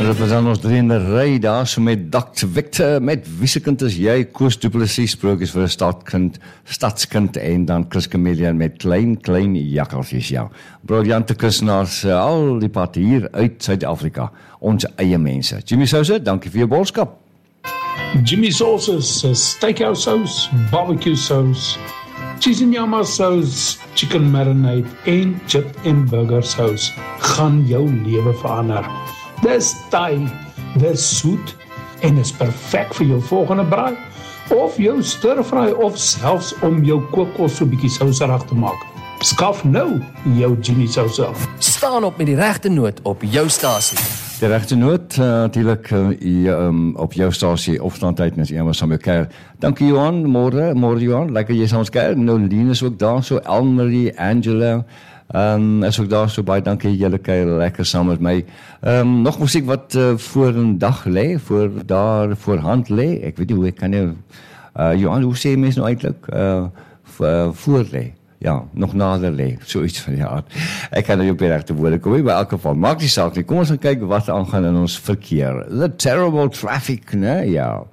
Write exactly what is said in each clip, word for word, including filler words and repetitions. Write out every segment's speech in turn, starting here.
Dit was dan ons drieëndery daar so met dokter Victor, met wiesekind is jy, Koos Du Plessis, sprokies vir 'n stadskind, stadskind en dan Chris Chameleon met klein, klein jakkalsies, ja. Briljante kunstenaars, uh, al die pad hier uit Suid-Afrika, ons eie mense. Jimmy Sousa, dankie vir jou boodskap. Jimmy Sauce's uh, steakhouse sauce, barbecue sauce, cheese and yama sauce, chicken marinade en chip en burger sauce gaan jou lewe verander. Dis taai, dis soet en is perfek vir jou volgende braai of jou stir-fry of selfs om jou kookos so bietjie souserig te maak. Skaf nou jou Jimmy Sauce. Staan op met die regte noot op jou stasie. Die regte noot, uh, natuurlijk uh, um, op jouw stasie, opstandtijd met iemand saam elkaar. Dankie Johan, môre, môre Johan, lekker jy saam ons kyk. Nolien is ook daar, so Elmarie, Angela, um, is ook daar, so baie dankie, julle kyk lekker saam met my. Um, nog muziek wat uh, voor een dag lê, voor daar voorhand lê, ek weet nie hoe ek kan nou, uh, Johan, hoe sê jy mens nou eindelijk? Uh, uh, voor lê. Ja, nog nader lê, zoiets van die aard. Ek kan nou op die regte woorde kom, maar in elk geval, maak die saak nie. Kom ons gaan kyk wat aangaan in ons verkeer. The terrible traffic, né? Ja.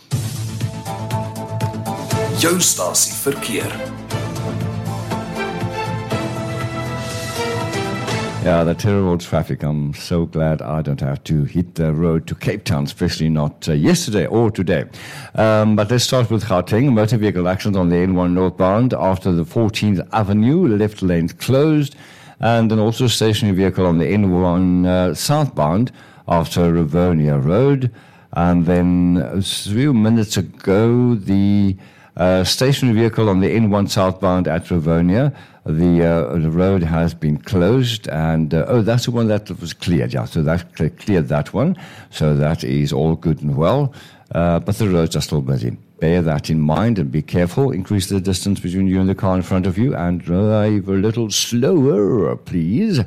Jou stasie verkeer. Yeah, the terrible traffic. I'm so glad I don't have to hit the road to Cape Town, especially not uh, yesterday or today. Um, but let's start with Gauteng. Motor vehicle accident on the N one northbound after the fourteenth Avenue, left lane closed. And then also stationary vehicle on the N one uh, southbound after Rivonia Road. And then a few minutes ago, the uh, stationary vehicle on the N one southbound at Rivonia, The, uh, the road has been closed, and uh, oh, that's the one that was cleared. Yeah, so that cleared that one. So that is all good and well, uh, but the roads are still busy. Bear that in mind and be careful. Increase the distance between you and the car in front of you, and drive a little slower, please.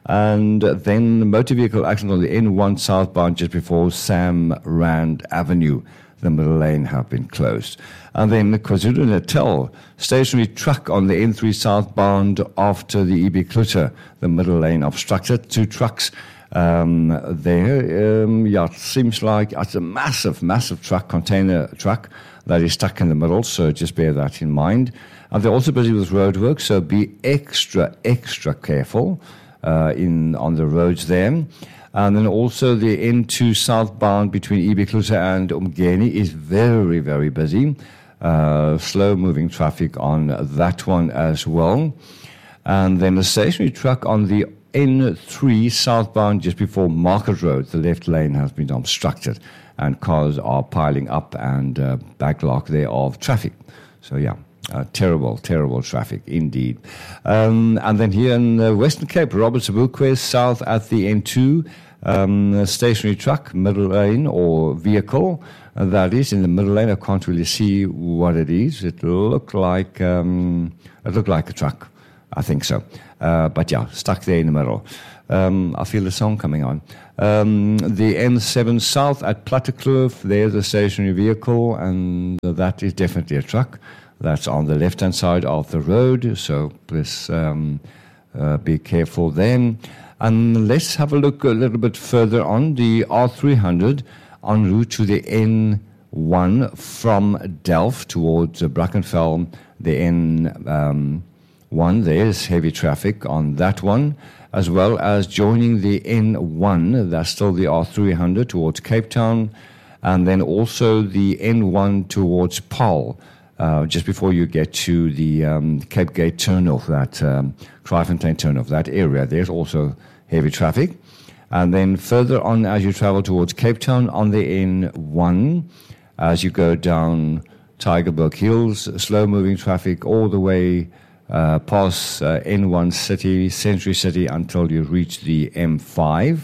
And then the motor vehicle accident on the N one southbound just before Sam Rand Avenue. The middle lane have been closed. And then the KwaZulu-Natal stationary truck on the N three southbound after the E B Clutter, the middle lane obstructed. Two trucks um, there. Um, yeah, it seems like it's a massive, massive truck, container truck that is stuck in the middle, so just bear that in mind. And they're also busy with road work, so be extra, extra careful uh, in on the roads there. And then also the N two southbound between E B Clutter and Umgeni is very, very busy. Uh, slow-moving traffic on that one as well. And then the stationary truck on the N three southbound just before Market Road. The left lane has been obstructed and cars are piling up and uh, backlog there of traffic. So, yeah. Uh, terrible, terrible traffic indeed. Um, and then here in the Western Cape, Robert Sobukwe, south at the N two, um, a stationary truck, middle lane or vehicle. Uh, that is in the middle lane. I can't really see what it is. It looked like um, it looked like a truck. I think so. Uh, but yeah, stuck there in the middle. Um, I feel the song coming on. Um, the N seven south at Plattekloof, there's a stationary vehicle, and that is definitely a truck. That's on the left-hand side of the road, so please um, uh, be careful then. And let's have a look a little bit further on the R three hundred en route to the N one from Delft towards uh, Brackenfell. The N um, one, there's heavy traffic on that one, as well as joining the N one, that's still the R three hundred towards Cape Town, and then also the N one towards Paarl. Uh, just before you get to the um, Cape Gate turnoff, that um, Kraaifontein turnoff, that area, there's also heavy traffic. And then further on as you travel towards Cape Town on the N one, as you go down Tygerberg Hills, slow-moving traffic all the way uh, past uh, N one City, Century City, until you reach the M five.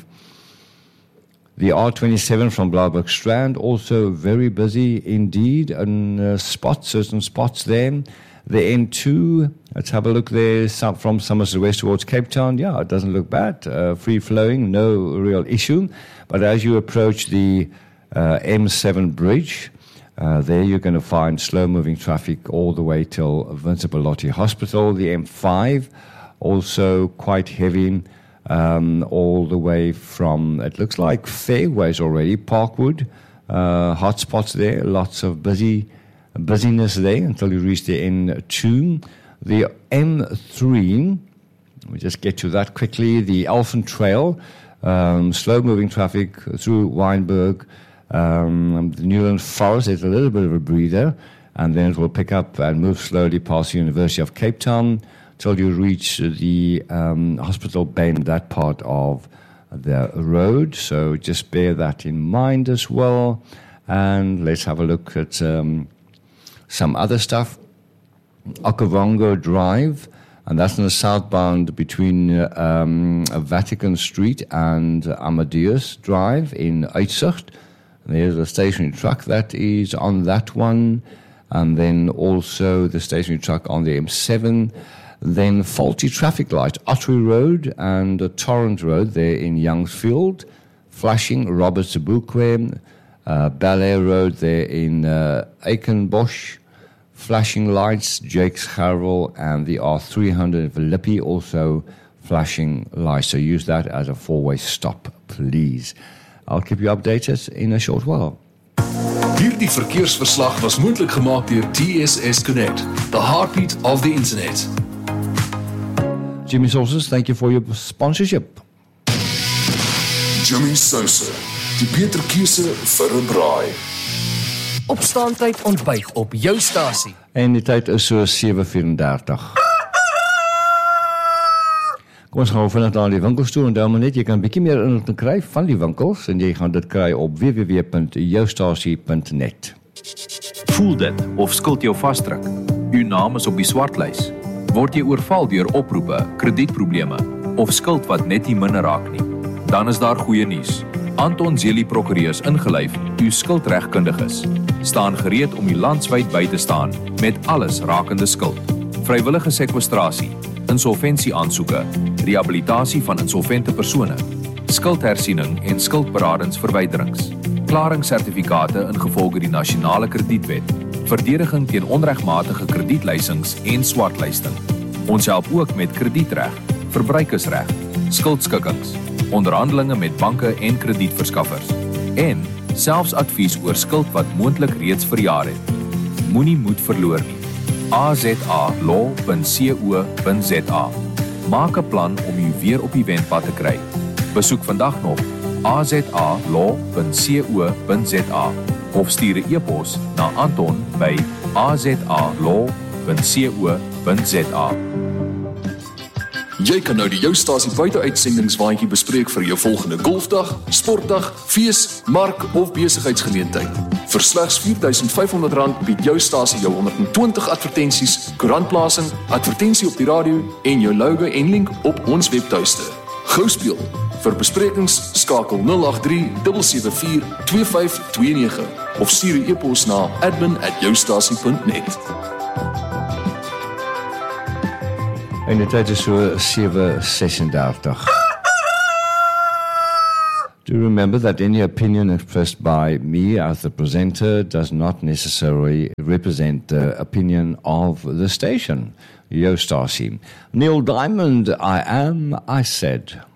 The R twenty-seven from Blaauwberg Strand, also very busy indeed, and uh, spots, certain spots there. The N two, let's have a look there, some, from Somerset West towards Cape Town. Yeah, it doesn't look bad. Uh, free-flowing, no real issue. But as you approach the uh, M seven bridge, uh, there you're going to find slow-moving traffic all the way till Vincent Pallotti Hospital. The M five, also quite heavy. um, all the way from, it looks like Fairways already, Parkwood, uh, hotspots there, lots of busy busyness there until you reach the N two. The M three, we just get to that quickly, the Elephant Trail, um, slow-moving traffic through Wynberg, um, the Newland Forest, there's a little bit of a breather, and then it will pick up and move slowly past the University of Cape Town till you reach the um, Hospital Bend, that part of the road. So just bear that in mind as well. And let's have a look at um, some other stuff. Okavango Drive, and that's on the southbound between uh, um, Vatican Street and Amadeus Drive in Uitzicht. There's a stationary truck that is on that one. And then also the stationary truck on the M seven. Then faulty traffic light, Ottery Road and uh, Torrent Road there in Youngsfield. Flashing, Robert Sebukwe. Uh, Ballet Road there in uh, Aikenbosch. Flashing lights, Jake's Harrell, and the R three hundred in Philippi also flashing lights. So use that as a four-way stop, please. I'll keep you updated in a short while. Hierdie verkeersverslag was moontlik gemaak deur T S S Connect, the heartbeat of the internet. Jimmy Sources, thank you for your sponsorship. Jimmy Sosa, die beter keuse vir 'n braai. Opstaantyd ontbyt op jou stasie. En die tyd is so sewe vyf-en-dertig. Kom ons gaan vinnig naar die winkels toe en daar maar net, jy kan 'n bietjie meer inligting kry van die winkels en jy gaan dit kry op w w w punt joustasie punt net. Voel dit of skuld jou vasdruk? U naam is op die swartlys. Word jy oorval deur oproepe, kredietprobleme of skuld wat net nie minder raak nie? Dan is daar goeie nuus. Anton Zeli Prokureurs ingelyf, u skuldregkundiges, staan gereed om u landwyd by te staan met alles rakende skuld. Vrywillige sekwestrasie, insolvensieaansoeke, rehabilitasie van insolvente persone, skuldhersiening en skuldberadingsverwyderings, klaringssertifikate ingevolge die nasionale kredietwet, verdediging teen onregmatige kredietlysings en swartlysting. Ons help ook met kredietreg, verbruikersreg, skuldskikkings, onderhandelinge met banke en kredietverskaffers en selfs advies oor skuld wat moontlik reeds verjaar het. Moenie moed verloor nie. a z a law punt co punt z a. Maak 'n plan om u weer op die wendpad te kry. Besoek vandag nog a z a law punt co punt z a of stuur 'n e-pos na Anton by a z a law punt co punt z a. Jy kan nou die Joustasie buiteuitsendingswaandjie bespreek vir jou volgende golfdag, sportdag, fees, mark of besigheidsgeleentheid. Vir slegs vier duisend vyf honderd rand bied Joustasie jou honderd en twintig advertensies, koerantplasing, advertensie op die radio en jou logo en link op ons webtuiste. Gou speel. Vir besprekings skakel nul agt drie sewe sewe vier twee vyf twee nege of stuur 'n e-pos na admin at joustasie punt net. En die tyd is so sewe vyf-en-dertig. Do remember that any opinion expressed by me as the presenter does not necessarily represent the opinion of the station. Joustasie. Neil Diamond, I am, I said.